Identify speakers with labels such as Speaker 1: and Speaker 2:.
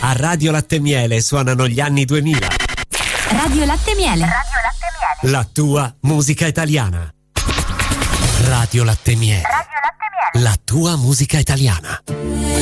Speaker 1: A Radio Latte Miele suonano gli anni 2000.
Speaker 2: Radio Latte Miele.
Speaker 1: La tua musica italiana. Radio Latte Miele. La tua musica italiana.